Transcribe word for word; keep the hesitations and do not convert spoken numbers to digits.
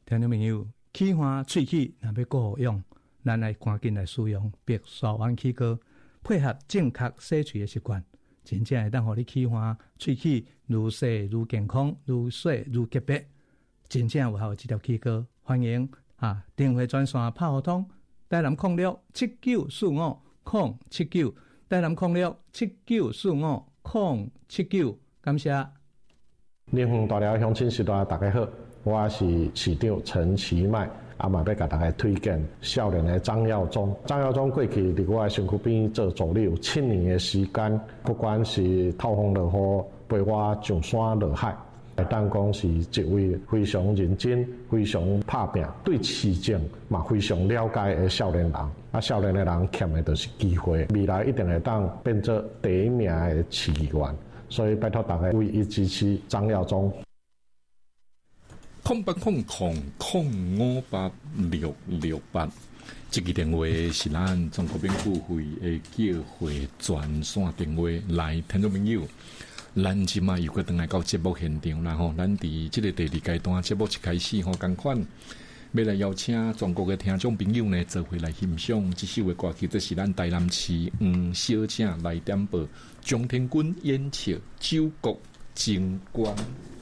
听众朋友，气花喙齿若要顾好用，咱来赶紧来使用白沙湾齿膏，配合正确洗喙的习惯，真正会当互你气花喙齿愈洗愈健康，愈洗愈洁白。真正有效这条齿膏，欢迎啊电话专线拍互通，台南控六七九四五空七九，台南控六七九四五空七九，感谢。 林园大寮乡亲时代大家好，我是市长陈其迈，啊嘛要甲大家推荐少年的张耀宗。张耀宗过去伫我的身躯边做助理有七年的时间，不管是透风落雨，陪我上山落海。会当讲是一位非常认真、非常拍拼、对市政嘛非常了解的少年人。啊，少年的人欠的就是机会，未来一定会当变做第一名的市议员。所以拜托大家为伊支持张耀宗。 空八空空空五八六六八，这个电话是咱中国兵付费的叫会专线电话。来，听众朋友，咱即马又搁登来到节目现场啦吼，咱伫即个第二阶段节目一开始吼，同款要来邀请全国的听众朋友呢，做回来欣赏这首的歌曲，这是咱台南市黄小姐来点播张天军演唱《九国情关》。